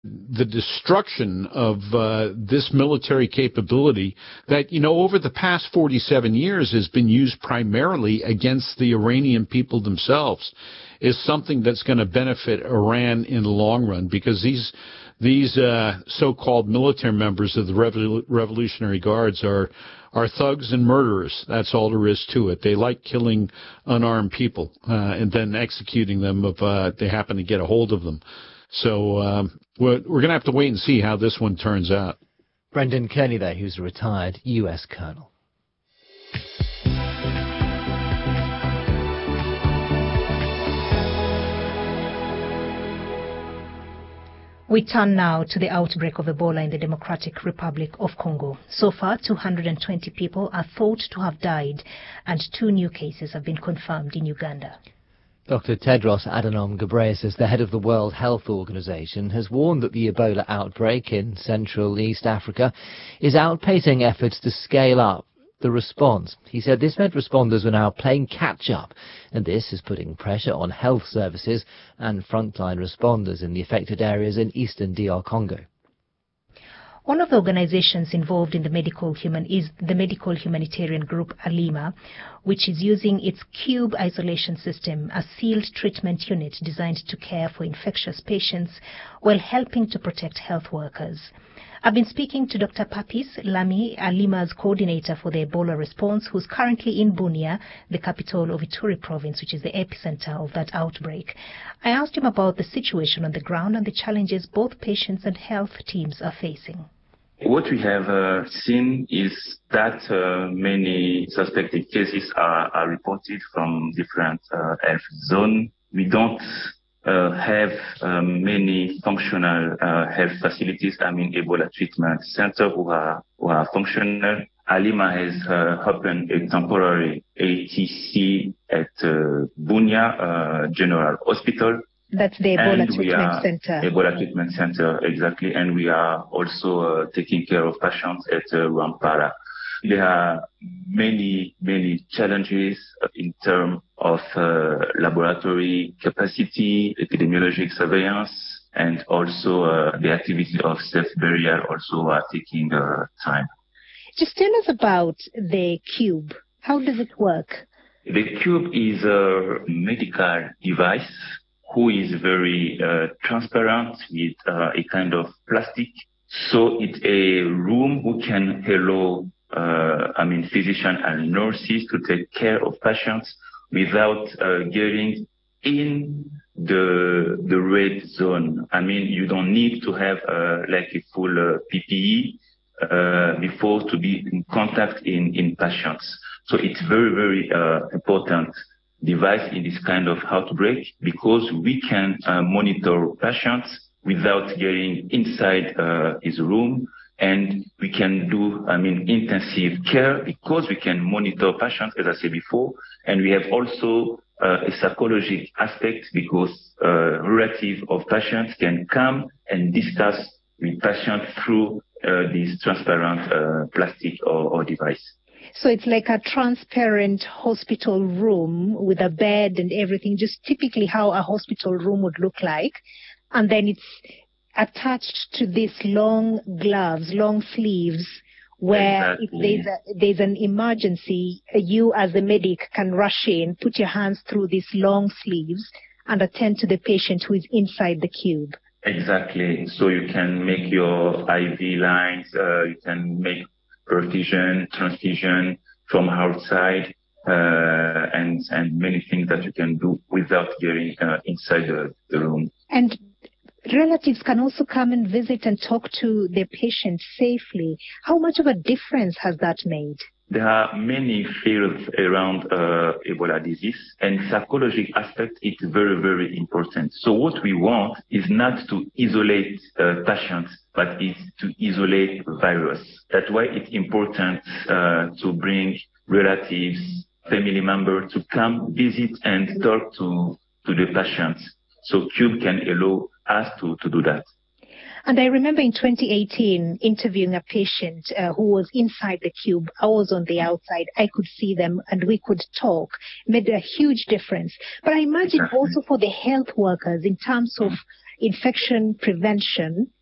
the destruction of this military capability that, over the past 47 years has been used primarily against the Iranian people themselves, is something that's going to benefit Iran in the long run, because these so-called military members of the Revolutionary Guards are thugs and murderers. That's all there is to it. They like killing unarmed people and then executing them if they happen to get a hold of them. So we're going to have to wait and see how this one turns out. Brendan Kearney there, who's a retired U.S. colonel. We turn now to the outbreak of Ebola in the Democratic Republic of Congo. So far, 220 people are thought to have died, and 2 new cases have been confirmed in Uganda. Dr. Tedros Adhanom Ghebreyesus, the head of the World Health Organization, has warned that the Ebola outbreak in Central East Africa is outpacing efforts to scale up the response. He said this meant responders were now playing catch-up, and this is putting pressure on health services and frontline responders in the affected areas in eastern DR Congo. One of the organizations involved in the medical humanitarian group Alima, which is using its Cube isolation system, a sealed treatment unit designed to care for infectious patients while helping to protect health workers. I've been speaking to Dr. Papis Lamy, Alima's coordinator for the Ebola response, who's currently in Bunia, the capital of Ituri province, which is the epicenter of that outbreak. I asked him about the situation on the ground and the challenges both patients and health teams are facing. What we have seen is that many suspected cases are reported from different health zones. We don't have many functional health facilities, Ebola treatment center who are functional. Alima has opened a temporary ATC at Bunia General Hospital. That's the Ebola treatment center. Ebola treatment center, exactly. And we are also taking care of patients at Rwampara. There are many challenges in terms of laboratory capacity, epidemiologic surveillance, and also the activity of self-burial also are taking time. Just tell us about the Cube. How does it work? The Cube is a medical device who is very transparent with a kind of plastic. So it's a room who can allow physicians and nurses to take care of patients without getting in the red zone. You don't need to have like a full PPE before to be in contact in patients. So it's very important device in this kind of outbreak, because we can monitor patients without getting inside his room, and we can do intensive care because we can monitor patients, as I said before, and we have also a psychological aspect because relatives of patients can come and discuss with patients through this transparent plastic or device. So it's like a transparent hospital room with a bed and everything, just typically how a hospital room would look like. And then it's attached to these long gloves, long sleeves, where exactly. if there's an emergency, you as a medic can rush in, put your hands through these long sleeves and attend to the patient who is inside the Cube. Exactly. So you can make your IV lines, you can make perfusion, transfusion from outside, and many things that you can do without getting inside the room. And relatives can also come and visit and talk to their patient safely. How much of a difference has that made? There are many fields around Ebola disease, and psychological aspect is very important. So what we want is not to isolate patients, but is to isolate virus. That's why it's important to bring relatives, family members to come visit and talk to the patients. So Cube can allow us to do that. And I remember in 2018 interviewing a patient who was inside the Cube. I was on the outside. I could see them and we could talk. It made a huge difference. But I imagine also for the health workers in terms of, infection prevention